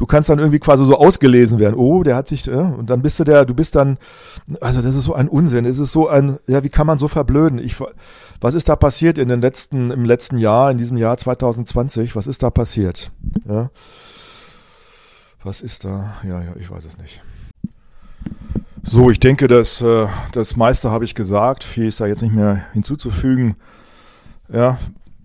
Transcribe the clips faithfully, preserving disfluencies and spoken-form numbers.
du kannst dann irgendwie quasi so ausgelesen werden. Oh, der hat sich, ja, und dann bist du der, du bist dann, also das ist so ein Unsinn. Es ist so ein, ja, wie kann man so verblöden? Ich, was ist da passiert in den letzten, im letzten Jahr, in diesem Jahr zwanzig zwanzig? Was ist da passiert? Ja. Was ist da? Ja, ja, ich weiß es nicht. So, ich denke, dass äh, das meiste habe ich gesagt. Viel ist da jetzt nicht mehr hinzuzufügen. Ja.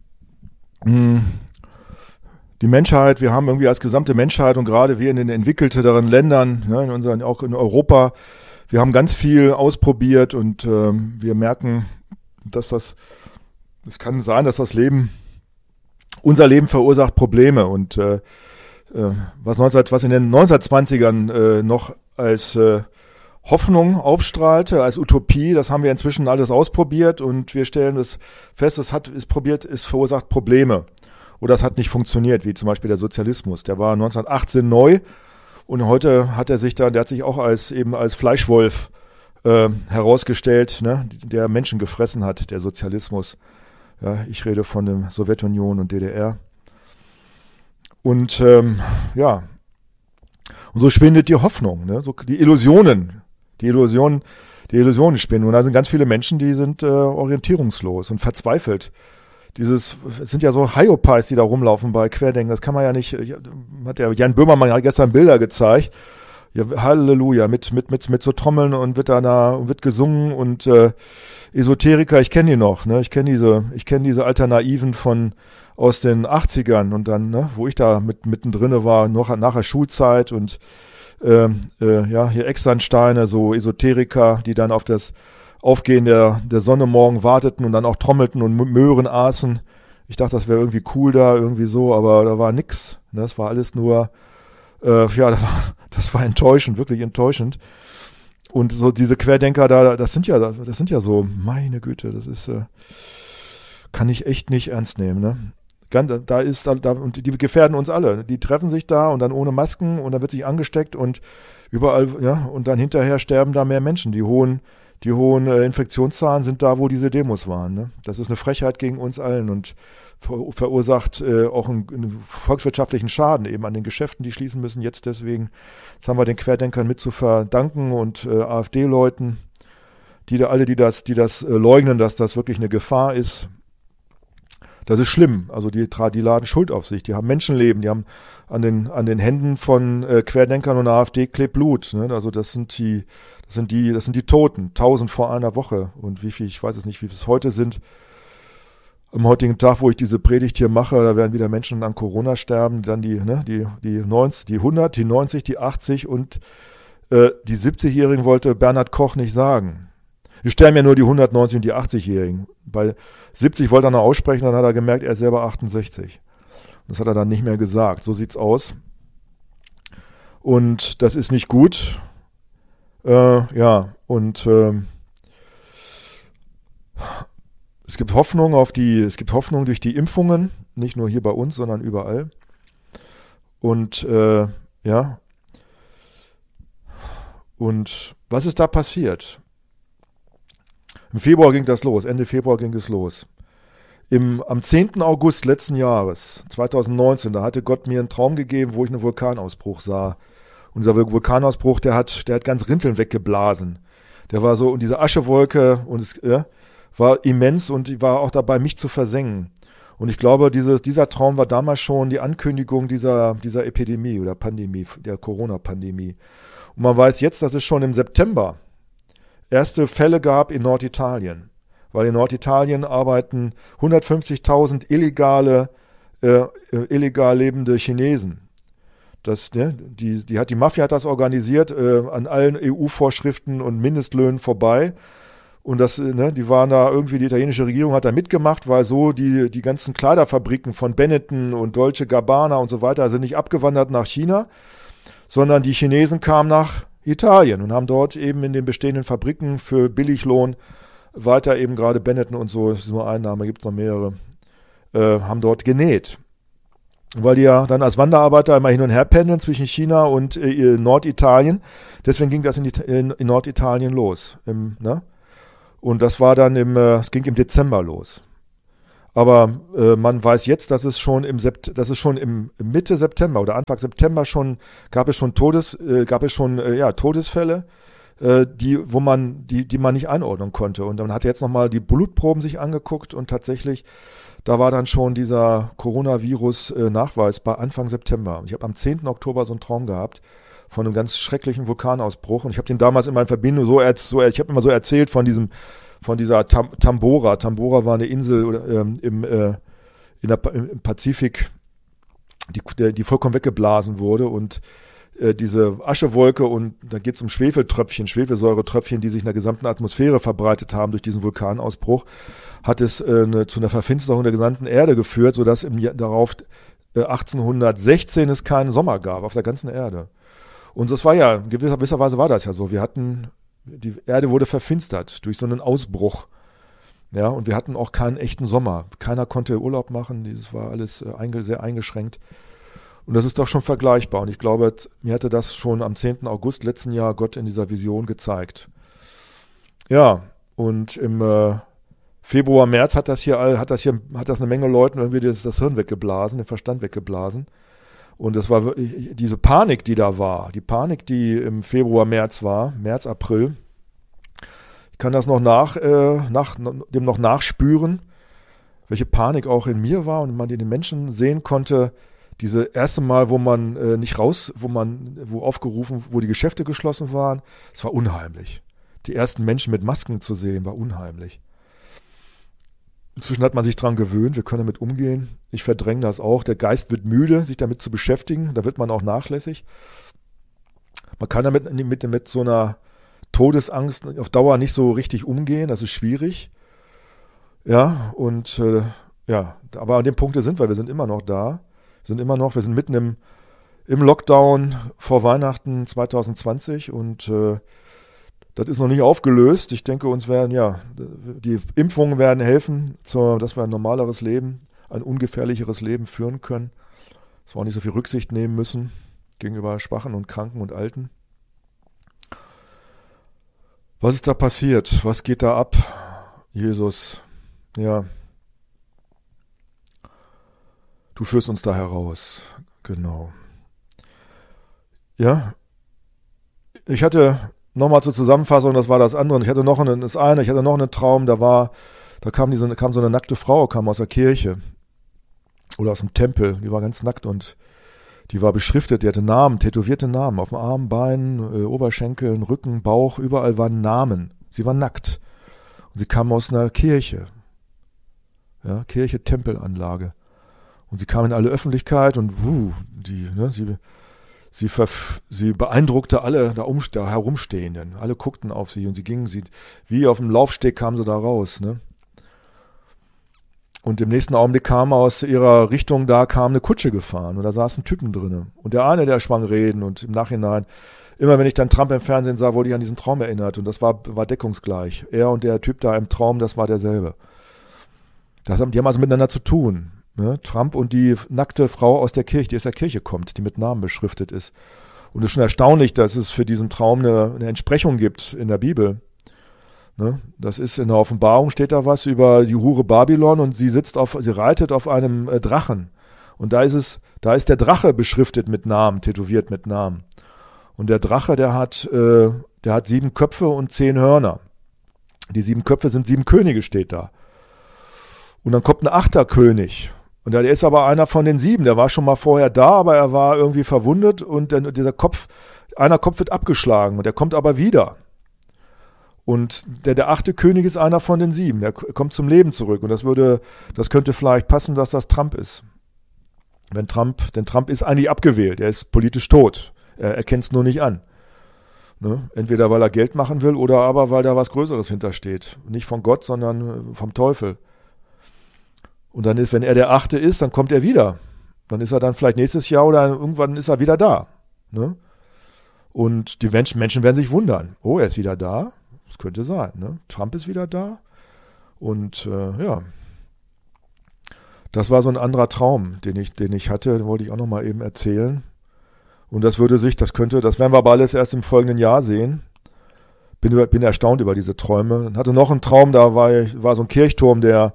Hm. Die Menschheit, wir haben irgendwie als gesamte Menschheit und gerade wir in den entwickelteren Ländern, ne, in unseren, auch in Europa, wir haben ganz viel ausprobiert und ähm, wir merken, dass das, es kann sein, dass das Leben, unser Leben verursacht Probleme und äh, äh, was, neunzehn, was in den neunzehnhundertzwanzigern äh, noch als äh, Hoffnung aufstrahlte, als Utopie, das haben wir inzwischen alles ausprobiert und wir stellen das fest, es hat, es probiert, es verursacht Probleme. Oder es hat nicht funktioniert, wie zum Beispiel der Sozialismus. Der war neunzehnhundertachtzehn neu und heute hat er sich dann, der hat sich auch als eben als Fleischwolf äh, herausgestellt, ne, der Menschen gefressen hat, der Sozialismus. Ja, ich rede von der Sowjetunion und D D R. Und ähm, ja, und so schwindet die Hoffnung, ne, so die Illusionen, die Illusionen, die Illusionen spinnen. Und da sind ganz viele Menschen, die sind äh, orientierungslos und verzweifelt. Dieses, es sind ja so Hyopies, die da rumlaufen bei Querdenken, das kann man ja nicht, hat der Jan Böhmermann ja gestern Bilder gezeigt, ja, Halleluja, mit, mit, mit, mit so Trommeln und wird da, na, wird gesungen und äh, Esoteriker, ich kenne die noch, ne, ich kenne diese, ich kenne diese Alternativen von, aus den achtzigern und dann, ne, wo ich da mit, mittendrin war, noch nach der Schulzeit und äh, äh, ja, hier Externsteine, so Esoteriker, die dann auf das Aufgehen der, der Sonne morgen warteten und dann auch trommelten und Möhren aßen. Ich dachte, das wäre irgendwie cool da, irgendwie so, aber da war nix. Ne? Das war alles nur, äh, ja, das war, das war enttäuschend, wirklich enttäuschend. Und so diese Querdenker da, das sind ja, das sind ja so, meine Güte, das ist, äh, kann ich echt nicht ernst nehmen, ne? Da ist, da, da, und die gefährden uns alle. Die treffen sich da und dann ohne Masken und dann wird sich angesteckt und überall, ja, und dann hinterher sterben da mehr Menschen. Die hohen, Die hohen äh, Infektionszahlen sind da, wo diese Demos waren. Ne? Das ist eine Frechheit gegen uns allen und ver- verursacht äh, auch einen, einen volkswirtschaftlichen Schaden eben an den Geschäften, die schließen müssen jetzt deswegen. Das haben wir den Querdenkern mit zu verdanken und äh, AfD-Leuten, die da alle, die das, die das äh, leugnen, dass das wirklich eine Gefahr ist. Das ist schlimm. Also die, die laden Schuld auf sich. Die haben Menschenleben. Die haben an den, an den Händen von äh, Querdenkern und AfD klebt Blut. Ne? Also das sind die, das sind die, das sind die Toten. Tausend vor einer Woche. Und wie viel, ich weiß es nicht, wie es heute sind. Am heutigen Tag, wo ich diese Predigt hier mache, da werden wieder Menschen an Corona sterben. Dann die, ne, die, die neunzig, die hundert, die neunzig, die achtzig und äh, die siebzigjährigen wollte Bernhard Koch nicht sagen. Wir sterben ja nur die hundertneunzig und die achtzigjährigen. Bei siebzig wollte er noch aussprechen, dann hat er gemerkt, er ist selber achtundsechzig. Das hat er dann nicht mehr gesagt. So sieht's aus. Und das ist nicht gut. Äh, ja, und äh, es gibt Hoffnung auf die, es gibt Hoffnung durch die Impfungen, nicht nur hier bei uns, sondern überall. Und äh, ja. Und was ist da passiert? Im Februar ging das los, Ende Februar ging es los. Im, am zehnten August letzten Jahres, zweitausendneunzehn, da hatte Gott mir einen Traum gegeben, wo ich einen Vulkanausbruch sah. Und dieser Vulkanausbruch, der hat, der hat ganz Rinteln weggeblasen. Der war so, und diese Aschewolke, und es äh, war immens und die war auch dabei, mich zu versengen. Und ich glaube, dieses, dieser Traum war damals schon die Ankündigung dieser, dieser Epidemie oder Pandemie, der Corona-Pandemie. Und man weiß jetzt, dass es schon im September erste Fälle gab in Norditalien, weil in Norditalien arbeiten hundertfünfzigtausend illegale, äh, illegal lebende Chinesen. Das, ne, die, die, hat, die Mafia hat das organisiert, äh, an allen E U-Vorschriften und Mindestlöhnen vorbei. Und das, ne, die waren da irgendwie, die italienische Regierung hat da mitgemacht, weil so die, die ganzen Kleiderfabriken von Benetton und Dolce Gabbana und so weiter sind nicht abgewandert nach China, sondern die Chinesen kamen nach Italien und haben dort eben in den bestehenden Fabriken für Billiglohn weiter eben gerade Benetton und so, das ist nur ein Name, gibt es noch mehrere, äh, haben dort genäht. Weil die ja dann als Wanderarbeiter immer hin und her pendeln zwischen China und äh, Norditalien. Deswegen ging das in, in, in Norditalien los. Im, ne? Und das war dann im, äh, es ging im Dezember los. Aber äh, man weiß jetzt, dass es schon im Sept- dass es schon im Mitte September oder Anfang September schon gab es schon Todes äh, gab es schon äh, ja Todesfälle, äh, die wo man die die man nicht einordnen konnte. Und dann hat er jetzt noch mal die Blutproben sich angeguckt und tatsächlich da war dann schon dieser Coronavirus äh, nachweisbar Anfang September. Ich habe am zehnten Oktober so einen Traum gehabt von einem ganz schrecklichen Vulkanausbruch und ich habe den damals in meiner Verbindung so, so ich habe immer so erzählt von diesem von dieser Tam, Tambora. Tambora war eine Insel oder, ähm, im, äh, in der, im Pazifik, die, der, die vollkommen weggeblasen wurde und äh, diese Aschewolke und da geht es um Schwefeltröpfchen, Schwefelsäuretröpfchen, die sich in der gesamten Atmosphäre verbreitet haben durch diesen Vulkanausbruch, hat es äh, eine, zu einer Verfinsterung der gesamten Erde geführt, sodass im Jahr darauf äh, achtzehnhundertsechzehn es keinen Sommer gab auf der ganzen Erde. Und das war ja, in gewisser, gewisser Weise war das ja so. Wir hatten Die Erde wurde verfinstert durch so einen Ausbruch. Ja, und wir hatten auch keinen echten Sommer. Keiner konnte Urlaub machen. Dieses war alles äh, einge- sehr eingeschränkt. Und das ist doch schon vergleichbar. Und ich glaube, mir hatte das schon am zehnten August letzten Jahr Gott in dieser Vision gezeigt. Ja, und im äh, Februar, März hat das hier all, hat das hier, hat das eine Menge Leuten irgendwie das, das Hirn weggeblasen, den Verstand weggeblasen. Und das war wirklich diese Panik, die da war, die Panik, die im Februar, März war, März, April. Ich kann das noch nach, äh, nach, dem noch nachspüren, welche Panik auch in mir war und man den Menschen sehen konnte. Diese erste Mal, wo man äh, nicht raus, wo man, wo aufgerufen, wo die Geschäfte geschlossen waren, es war unheimlich. Die ersten Menschen mit Masken zu sehen, war unheimlich. Inzwischen hat man sich daran gewöhnt, wir können damit umgehen. Ich verdränge das auch. Der Geist wird müde, sich damit zu beschäftigen. Da wird man auch nachlässig. Man kann damit mit, mit so einer Todesangst auf Dauer nicht so richtig umgehen. Das ist schwierig. Ja, und äh, ja, aber an dem Punkt sind wir. Wir sind immer noch da. Wir sind immer noch, wir sind mitten im, im Lockdown vor Weihnachten zwanzig zwanzig und äh, das ist noch nicht aufgelöst. Ich denke, uns werden, ja, die Impfungen werden helfen, zur, dass wir ein normaleres Leben, ein ungefährlicheres Leben führen können. Dass wir auch nicht so viel Rücksicht nehmen müssen gegenüber Schwachen und Kranken und Alten. Was ist da passiert? Was geht da ab? Jesus, ja, du führst uns da heraus. Genau. Ja, ich hatte nochmal zur Zusammenfassung, das war das andere. Und ich hatte noch einen, das eine, ich hatte noch einen Traum, da war, da kam diese, kam so eine nackte Frau, kam aus der Kirche oder aus dem Tempel, die war ganz nackt und die war beschriftet, die hatte Namen, tätowierte Namen auf dem Arm, Beinen, äh, Oberschenkeln, Rücken, Bauch, überall waren Namen. Sie war nackt und sie kam aus einer Kirche, ja, Kirche, Tempelanlage und sie kam in alle Öffentlichkeit und wuh, die, ne, sie Sie, verf- sie beeindruckte alle da, um, da herumstehenden. Alle guckten auf sie und sie gingen, sie, wie auf dem Laufsteg kam sie da raus. Ne? Und im nächsten Augenblick kam aus ihrer Richtung, da kam eine Kutsche gefahren und da saßen Typen drin. Und der eine, der schwang Reden und im Nachhinein, immer wenn ich dann Trump im Fernsehen sah, wurde ich an diesen Traum erinnert und das war, war deckungsgleich. Er und der Typ da im Traum, das war derselbe. Das haben, die haben also miteinander zu tun. Ne, Trump und die nackte Frau aus der Kirche, die aus der Kirche kommt, die mit Namen beschriftet ist. Und es ist schon erstaunlich, dass es für diesen Traum eine, eine Entsprechung gibt in der Bibel. Ne, das ist in der Offenbarung, steht da was über die Hure Babylon und sie sitzt auf, sie reitet auf einem äh, Drachen. Und da ist es, da ist der Drache beschriftet mit Namen, tätowiert mit Namen. Und der Drache, der hat, äh, der hat sieben Köpfe und zehn Hörner. Die sieben Köpfe sind sieben Könige, steht da. Und dann kommt ein achter König. Und der ist aber einer von den sieben, der war schon mal vorher da, aber er war irgendwie verwundet und dann, dieser Kopf, einer Kopf wird abgeschlagen und der kommt aber wieder. Und der, der achte König ist einer von den sieben, der kommt zum Leben zurück und das würde, das könnte vielleicht passen, dass das Trump ist. Wenn Trump, denn Trump ist eigentlich abgewählt, er ist politisch tot, er erkennt es nur nicht an. Ne? Entweder weil er Geld machen will oder aber weil da was Größeres hintersteht. Nicht von Gott, sondern vom Teufel. Und dann ist, wenn er der Achte ist, dann kommt er wieder. Dann ist er dann vielleicht nächstes Jahr oder irgendwann ist er wieder da. Ne? Und die Menschen, Menschen werden sich wundern. Oh, er ist wieder da? Das könnte sein. Ne? Trump ist wieder da. Und äh, ja, das war so ein anderer Traum, den ich, den ich hatte. Den wollte ich auch noch mal eben erzählen. Und das würde sich, das könnte, das werden wir aber alles erst im folgenden Jahr sehen. Bin, bin erstaunt über diese Träume. Ich hatte noch einen Traum, da war, war so ein Kirchturm, der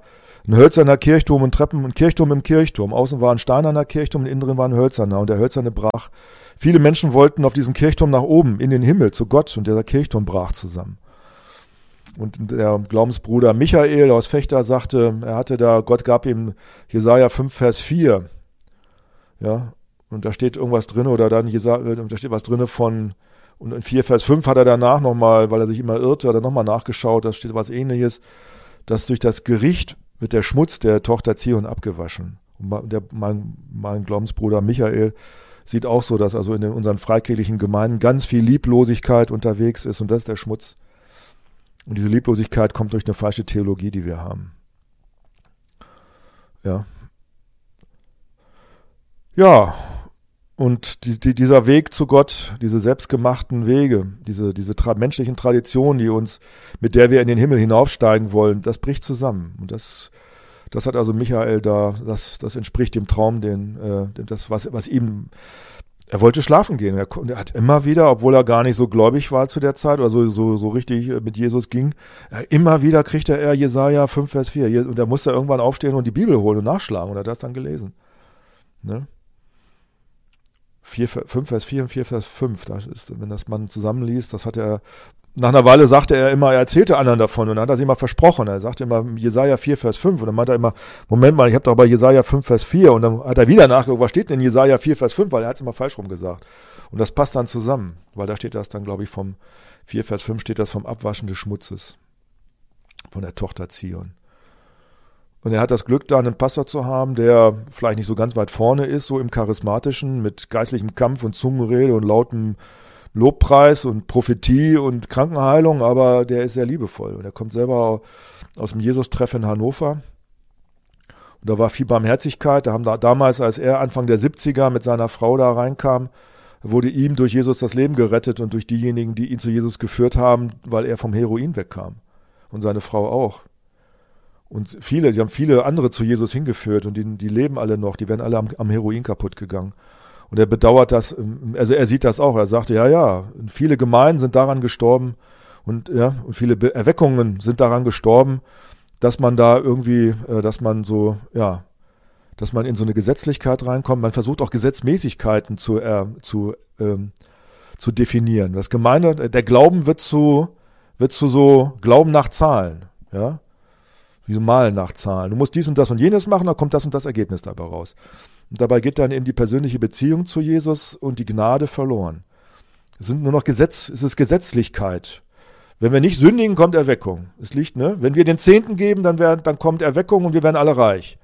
ein hölzerner Kirchturm und Treppen, ein Kirchturm im Kirchturm. Außen war ein steinerner Kirchturm, innen drin war ein hölzerner und der hölzerne brach. Viele Menschen wollten auf diesem Kirchturm nach oben, in den Himmel, zu Gott und dieser Kirchturm brach zusammen. Und der Glaubensbruder Michael aus Vechta sagte, er hatte da, Gott gab ihm Jesaja fünf, Vers vier. Ja, und da steht irgendwas drin oder dann, Jesaja, da steht was drin von, und in vier, Vers fünf hat er danach nochmal, weil er sich immer irrte, hat er nochmal nachgeschaut, da steht was Ähnliches, dass durch das Gericht wird der Schmutz der Tochter Zion abgewaschen. Und der, mein, mein Glaubensbruder Michael sieht auch so, dass also in den, unseren freikirchlichen Gemeinden ganz viel Lieblosigkeit unterwegs ist und das ist der Schmutz. Und diese Lieblosigkeit kommt durch eine falsche Theologie, die wir haben. Ja. Ja, und die, die, dieser Weg zu Gott, diese selbstgemachten Wege, diese, diese tra- menschlichen Traditionen, die uns, mit der wir in den Himmel hinaufsteigen wollen, das bricht zusammen. Und das, das hat also Michael da, das, das entspricht dem Traum, den, äh, das, was, was ihm, er wollte schlafen gehen. Er, er hat immer wieder, obwohl er gar nicht so gläubig war zu der Zeit oder so, so, so richtig mit Jesus ging, er, immer wieder kriegte er Jesaja fünf, Vers vier. Und er musste irgendwann aufstehen und die Bibel holen und nachschlagen und er hat das dann gelesen. Ne? fünf Vers vier und vier Vers fünf, das ist, wenn das man zusammenliest, das hat er, nach einer Weile sagte er immer, er erzählte anderen davon und dann hat er sich immer versprochen, er sagte immer Jesaja vier Vers fünf und dann meinte er immer, Moment mal, ich habe doch bei Jesaja fünf Vers vier und dann hat er wieder nachgeguckt, was steht denn in Jesaja vier Vers fünf, weil er hat es immer falsch rum gesagt und das passt dann zusammen, weil da steht das dann, glaube ich, vom vier Vers fünf steht das vom Abwaschen des Schmutzes von der Tochter Zion. Und er hat das Glück, da einen Pastor zu haben, der vielleicht nicht so ganz weit vorne ist, so im Charismatischen, mit geistlichem Kampf und Zungenrede und lautem Lobpreis und Prophetie und Krankenheilung, aber der ist sehr liebevoll. Und er kommt selber aus dem Jesus-Treff in Hannover. Und da war viel Barmherzigkeit. Da haben da damals, als er Anfang der siebziger mit seiner Frau da reinkam, wurde ihm durch Jesus das Leben gerettet und durch diejenigen, die ihn zu Jesus geführt haben, weil er vom Heroin wegkam. Und seine Frau auch. Und viele, sie haben viele andere zu Jesus hingeführt und die, die leben alle noch, die werden alle am, am Heroin kaputt gegangen. Und er bedauert das, also er sieht das auch, er sagte, ja, ja, viele Gemeinden sind daran gestorben und ja, und viele Be- Erweckungen sind daran gestorben, dass man da irgendwie, dass man so, ja, dass man in so eine Gesetzlichkeit reinkommt. Man versucht auch Gesetzmäßigkeiten zu, äh, zu, ähm, zu definieren. Das Gemeinde, der Glauben wird zu, wird zu so Glauben nach Zahlen, ja. Wie so Malen nach Zahlen. Du musst dies und das und jenes machen, dann kommt das und das Ergebnis dabei raus. Und dabei geht dann eben die persönliche Beziehung zu Jesus und die Gnade verloren. Es sind nur noch Gesetz, es ist Gesetzlichkeit. Wenn wir nicht sündigen, kommt Erweckung. Es liegt, ne? Wenn wir den Zehnten geben, dann, werden, dann kommt Erweckung und wir werden alle reich.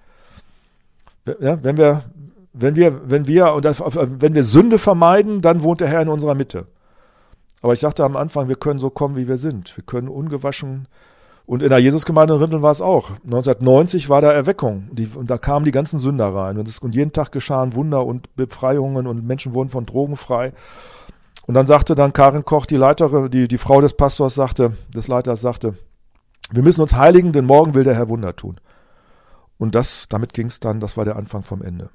Ja, wenn wir, wenn wir, wenn wir, und das, wenn wir Sünde vermeiden, dann wohnt der Herr in unserer Mitte. Aber ich sagte am Anfang, wir können so kommen, wie wir sind. Wir können ungewaschen. Und in der Jesusgemeinde in Rinteln war es auch. neunzehnhundertneunzig war da Erweckung. Die, und da kamen die ganzen Sünder rein. Und, es, und jeden Tag geschahen Wunder und Befreiungen und Menschen wurden von Drogen frei. Und dann sagte dann Karin Koch, die Leiterin, die, die Frau des Pastors sagte, des Leiters sagte, wir müssen uns heiligen, denn morgen will der Herr Wunder tun. Und das, damit ging es dann, das war der Anfang vom Ende.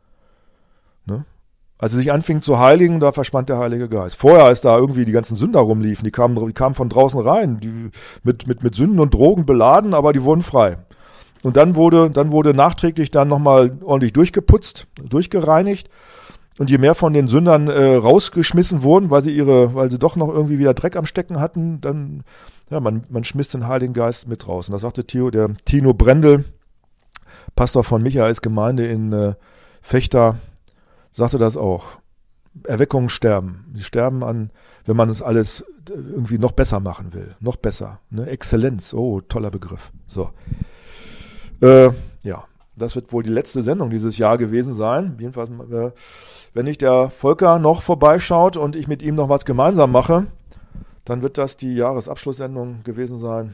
Ne? Als sie sich anfingen zu heiligen, da verschwand der Heilige Geist. Vorher, als da irgendwie die ganzen Sünder rumliefen, die kamen, die kamen von draußen rein, die mit, mit, mit Sünden und Drogen beladen, aber die wurden frei. Und dann wurde, dann wurde nachträglich dann nochmal ordentlich durchgeputzt, durchgereinigt. Und je mehr von den Sündern äh, rausgeschmissen wurden, weil sie ihre, weil sie doch noch irgendwie wieder Dreck am Stecken hatten, dann, ja, man, man schmiss den Heiligen Geist mit raus. Und da sagte Theo, der Tino Brendel, Pastor von Michaels Gemeinde in äh, Vechta, sagte das auch. Erweckungen sterben. Sie sterben an, wenn man es alles irgendwie noch besser machen will. Noch besser. Ne? Exzellenz. Oh, toller Begriff. So. Äh, ja, das wird wohl die letzte Sendung dieses Jahr gewesen sein. Jedenfalls, äh, wenn nicht der Volker noch vorbeischaut und ich mit ihm noch was gemeinsam mache, dann wird das die Jahresabschlusssendung gewesen sein.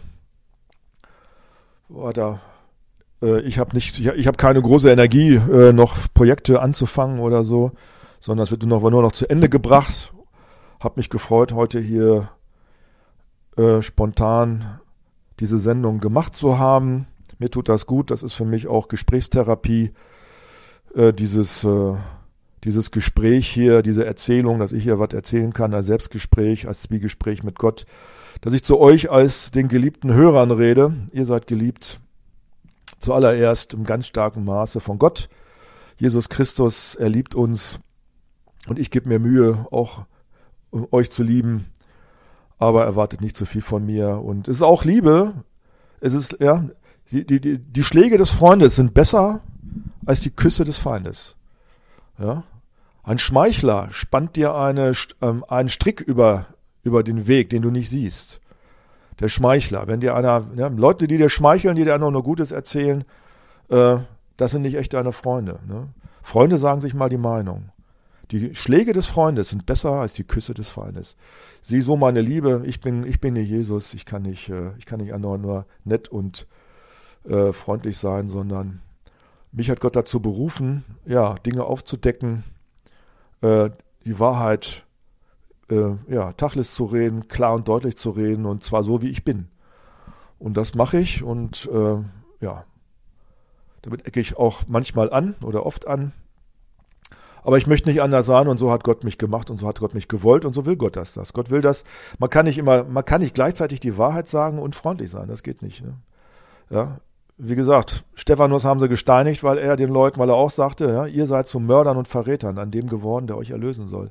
Boah, da Ich habe nicht, ich habe keine große Energie, äh, noch Projekte anzufangen oder so, sondern es wird nur noch, nur noch zu Ende gebracht. Habe mich gefreut, heute hier äh, spontan diese Sendung gemacht zu haben. Mir tut das gut. Das ist für mich auch Gesprächstherapie. Äh, dieses, äh, dieses Gespräch hier, diese Erzählung, dass ich hier was erzählen kann als Selbstgespräch, als Zwiegespräch mit Gott, dass ich zu euch als den geliebten Hörern rede. Ihr seid geliebt. zuallererst im ganz starken Maße von Gott. Jesus Christus, er liebt uns und ich gebe mir Mühe, auch euch zu lieben, aber erwartet nicht zu viel von mir. Und es ist auch Liebe, es ist, ja, die, die, die, die Schläge des Freundes sind besser als die Küsse des Feindes. Ja? Ein Schmeichler spannt dir eine, ähm, einen Strick über, über den Weg, den du nicht siehst. Der Schmeichler, wenn dir einer, ja, Leute, die dir schmeicheln, die dir nur nur Gutes erzählen, äh, das sind nicht echt deine Freunde. Ne? Freunde sagen sich mal die Meinung. Die Schläge des Freundes sind besser als die Küsse des Feindes. Sieh so meine Liebe, ich bin, ich bin nicht Jesus, ich kann nicht, äh, ich kann nicht nur, nur nett und äh, freundlich sein, sondern mich hat Gott dazu berufen, ja, Dinge aufzudecken, äh, die Wahrheit Äh, ja, Tacheles zu reden, klar und deutlich zu reden und zwar so, wie ich bin. Und das mache ich und äh, ja, damit ecke ich auch manchmal an oder oft an. Aber ich möchte nicht anders sein und so hat Gott mich gemacht und so hat Gott mich gewollt und so will Gott das. das. Gott will das. Man kann nicht immer, man kann nicht gleichzeitig die Wahrheit sagen und freundlich sein. Das geht nicht. Ne? Ja, wie gesagt, Stephanus haben sie gesteinigt, weil er den Leuten, weil er auch sagte, ja, ihr seid zu Mördern und Verrätern an dem geworden, der euch erlösen soll.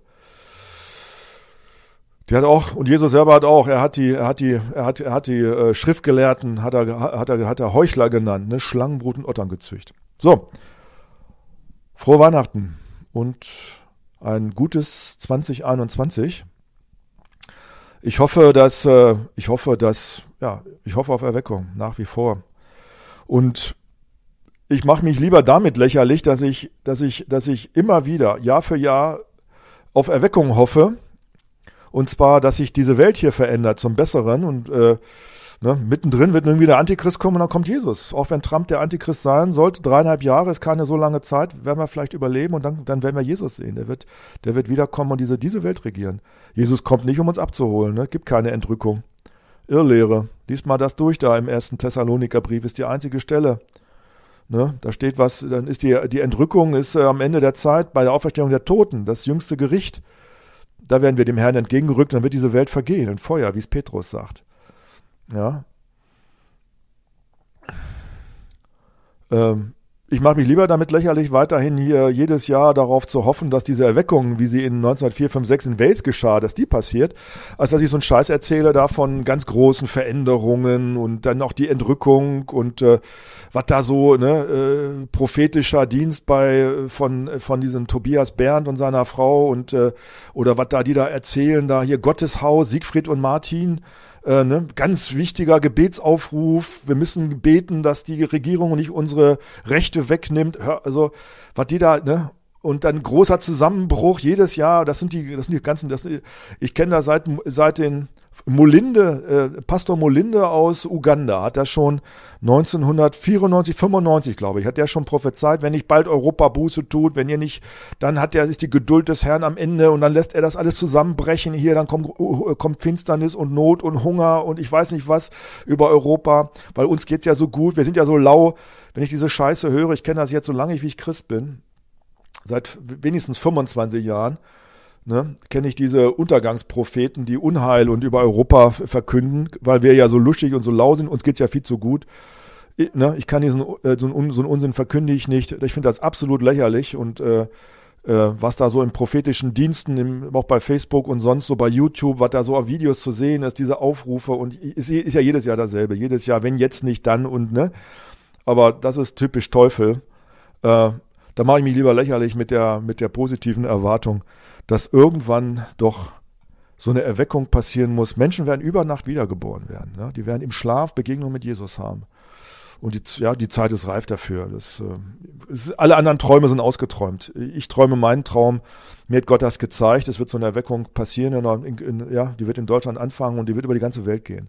Der hat auch, und Jesus selber hat auch, er hat die, er hat die, er hat, er hat die äh, Schriftgelehrten, hat er, hat er, hat er Heuchler genannt, ne, Schlangenbrut und Ottern gezücht. So. Frohe Weihnachten und ein gutes zwanzig einundzwanzig. Ich hoffe, dass, äh, ich hoffe, dass, ja, ich hoffe auf Erweckung, nach wie vor. Und ich mache mich lieber damit lächerlich, dass ich, dass ich, dass ich immer wieder, Jahr für Jahr auf Erweckung hoffe. Und zwar, dass sich diese Welt hier verändert zum Besseren und äh, ne, mittendrin wird irgendwie der Antichrist kommen und dann kommt Jesus. Auch wenn Trump der Antichrist sein sollte, dreieinhalb Jahre ist keine so lange Zeit, werden wir vielleicht überleben und dann, dann werden wir Jesus sehen. Der wird, der wird wiederkommen und diese, diese Welt regieren. Jesus kommt nicht, um uns abzuholen, ne? Gibt keine Entrückung. Irrlehre. Lies mal das durch da im ersten Thessalonikerbrief, ist die einzige Stelle. Ne? Da steht was, dann ist die, die Entrückung ist äh, am Ende der Zeit bei der Auferstehung der Toten, das jüngste Gericht. Da werden wir dem Herrn entgegengerückt, dann wird diese Welt vergehen in Feuer, wie es Petrus sagt. Ja. Ähm, ich mache mich lieber damit lächerlich, weiterhin hier jedes Jahr darauf zu hoffen, dass diese Erweckung, wie sie in neunzehnhundertvier, fünf, sechs in Wales geschah, dass die passiert, als dass ich so einen Scheiß erzähle da von ganz großen Veränderungen und dann auch die Entrückung und äh, was da so, ne, äh, prophetischer Dienst bei von von diesem Tobias Bernd und seiner Frau und äh, oder was da die da erzählen, da hier Gotteshaus, Siegfried und Martin, äh, ne, ganz wichtiger Gebetsaufruf, wir müssen beten, dass die Regierung nicht unsere Rechte wegnimmt, also was die da, ne, und dann großer Zusammenbruch jedes Jahr, das sind die das sind die ganzen, das, ich kenne das seit seit den Mulinde, äh, Pastor Mulinde aus Uganda hat das schon neunzehnhundertvierundneunzig, fünfundneunzig, glaube ich, hat der schon prophezeit, wenn nicht bald Europa Buße tut, wenn ihr nicht, dann hat der, ist die Geduld des Herrn am Ende und dann lässt er das alles zusammenbrechen hier, dann kommt, uh, kommt Finsternis und Not und Hunger und ich weiß nicht was über Europa, weil uns geht's ja so gut, wir sind ja so lau, wenn ich diese Scheiße höre, ich kenne das jetzt so lange, wie ich Christ bin, seit wenigstens fünfundzwanzig Jahren, Ne, kenne ich diese Untergangspropheten, die Unheil und über Europa verkünden, weil wir ja so lustig und so lau sind, uns geht's ja viel zu gut. Ich, ne, ich kann diesen äh, so, einen, so einen Unsinn verkündige ich nicht. Ich finde das absolut lächerlich und äh, äh, was da so in prophetischen Diensten, im, auch bei Facebook und sonst so bei YouTube, was da so auf Videos zu sehen ist, diese Aufrufe und ist, ist ja jedes Jahr dasselbe. Jedes Jahr, wenn jetzt nicht, dann und ne. Aber das ist typisch Teufel. Äh, da mache ich mich lieber lächerlich mit der mit der positiven Erwartung, dass irgendwann doch so eine Erweckung passieren muss. Menschen werden über Nacht wiedergeboren werden. Ne? Die werden im Schlaf Begegnung mit Jesus haben. Und die, ja, die Zeit ist reif dafür. Das, äh, ist, alle anderen Träume sind ausgeträumt. Ich träume meinen Traum. Mir hat Gott das gezeigt. Es wird so eine Erweckung passieren. In, in, ja, die wird in Deutschland anfangen und die wird über die ganze Welt gehen.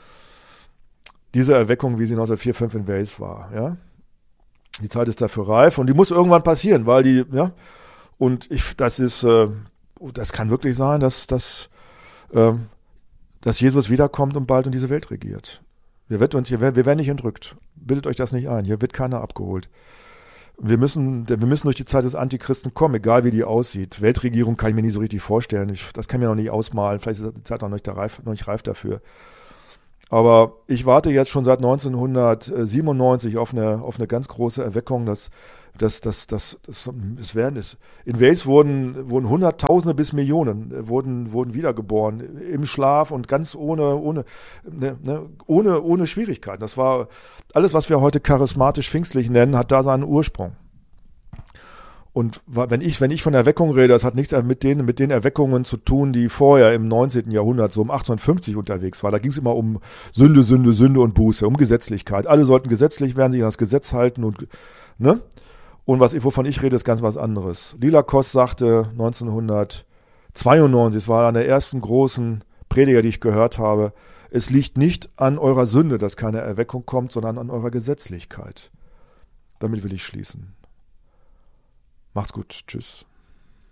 Diese Erweckung, wie sie neunzehnhundertvier, fünf in Wales war. Ja? Die Zeit ist dafür reif und die muss irgendwann passieren, weil die, ja, und ich, das ist, äh, das kann wirklich sein, dass, dass, äh, dass Jesus wiederkommt und bald in diese Welt regiert. Wir wird uns hier, wir werden nicht entrückt. Bildet euch das nicht ein. Hier wird keiner abgeholt. Wir müssen, wir müssen durch die Zeit des Antichristen kommen, egal wie die aussieht. Weltregierung kann ich mir nicht so richtig vorstellen. Ich, das kann ich mir noch nicht ausmalen. Vielleicht ist die Zeit noch nicht, reif, noch nicht reif dafür. Aber ich warte jetzt schon seit neunzehnhundertsiebenundneunzig auf eine, auf eine ganz große Erweckung, dass das, das, das, das, es werden es. In Wales wurden, wurden Hunderttausende bis Millionen äh, wurden, wurden wiedergeboren im Schlaf und ganz ohne, ohne, ne, ne, ohne, ohne Schwierigkeiten. Das war alles, was wir heute charismatisch pfingstlich nennen, hat da seinen Ursprung. Und wenn ich, wenn ich von Erweckung rede, das hat nichts mit den, mit den Erweckungen zu tun, die vorher im neunzehnten Jahrhundert, so um achtzehnhundertfünfzig unterwegs war. Da ging es immer um Sünde, Sünde, Sünde und Buße, um Gesetzlichkeit. Alle sollten gesetzlich werden, sich an das Gesetz halten und, ne? Und was, wovon ich rede, ist ganz was anderes. Lila Koss sagte neunzehnhundertzweiundneunzig, es war einer der ersten großen Prediger, die ich gehört habe, es liegt nicht an eurer Sünde, dass keine Erweckung kommt, sondern an eurer Gesetzlichkeit. Damit will ich schließen. Macht's gut. Tschüss.